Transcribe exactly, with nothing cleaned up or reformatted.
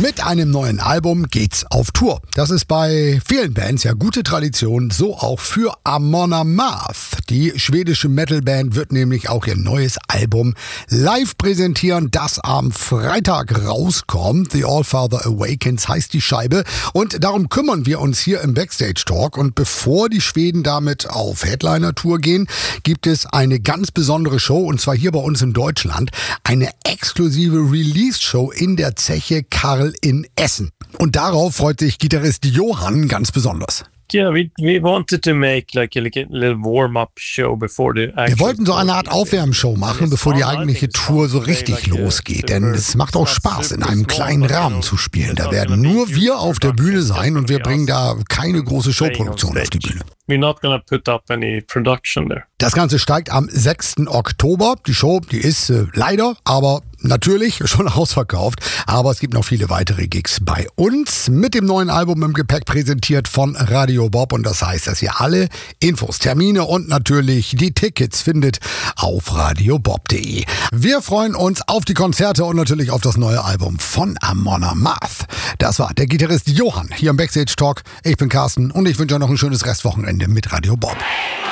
Mit einem neuen Album geht's auf Tour. Das ist bei vielen Bands ja gute Tradition, so auch für Amon Amarth. Die schwedische Metalband wird nämlich auch ihr neues Album live präsentieren, das am Freitag rauskommt. The Allfather Awakens heißt die Scheibe und darum kümmern wir uns hier im Backstage Talk. Und bevor die Schweden damit auf Headliner-Tour gehen, gibt es eine ganz besondere Show und zwar hier bei uns in Deutschland. Eine exklusive Release-Show in der Zeche Karl in Essen. Und darauf freut sich Gitarrist Johan ganz besonders. Yeah, we we wanted to make like a, like a little warm-up show before the Wir wollten so eine Art Aufwärmshow machen, bevor die eigentliche Tour so richtig losgeht. Denn es macht auch Spaß, in einem kleinen Rahmen zu spielen. Da werden nur wir auf der Bühne sein und wir bringen da keine große Showproduktion auf die Bühne. We're not gonna put up any production there. Das Ganze steigt am sechsten Oktober. Die Show, die ist äh, leider, aber natürlich schon ausverkauft. Aber es gibt noch viele weitere Gigs bei uns mit dem neuen Album im Gepäck, präsentiert von Radio Bob. Und das heißt, dass ihr alle Infos, Termine und natürlich die Tickets findet auf radio bob punkt de. Wir freuen uns auf die Konzerte und natürlich auf das neue Album von Amon Amarth. Das war der Gitarrist Johan hier im Backstage Talk. Ich bin Carsten und ich wünsche euch noch ein schönes Restwochenende mit Radio Bob.